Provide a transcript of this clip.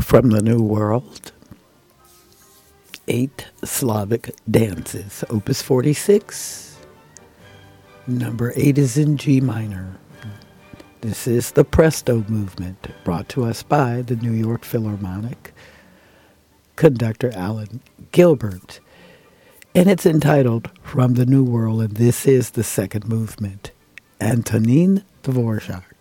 From the New World, 8 Slavic Dances, Opus 46. Number 8 is in G minor. This is the Presto movement, brought to us by the New York Philharmonic conductor Alan Gilbert. And it's entitled From the New World, and this is the second movement. Antonin Dvorak.